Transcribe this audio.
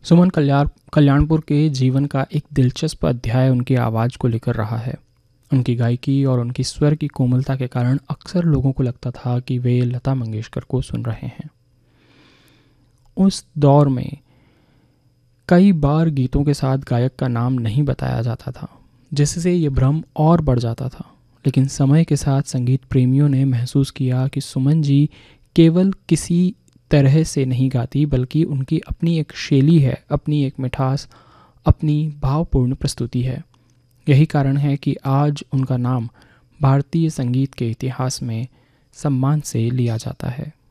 सुमन कल्याणपुर के जीवन का एक दिलचस्प अध्याय उनकी आवाज़ को लेकर रहा है। उनकी गायकी और उनकी स्वर की कोमलता के कारण अक्सर लोगों को लगता था कि वे लता मंगेशकर को सुन रहे हैं। उस दौर में कई बार गीतों के साथ गायक का नाम नहीं बताया जाता था, जिससे ये भ्रम और बढ़ जाता था। लेकिन समय के साथ संगीत प्रेमियों ने महसूस किया कि सुमन जी केवल किसी तरह से नहीं गाती, बल्कि उनकी अपनी एक शैली है, अपनी एक मिठास, अपनी भावपूर्ण प्रस्तुति है। यही कारण है कि आज उनका नाम भारतीय संगीत के इतिहास में सम्मान से लिया जाता है।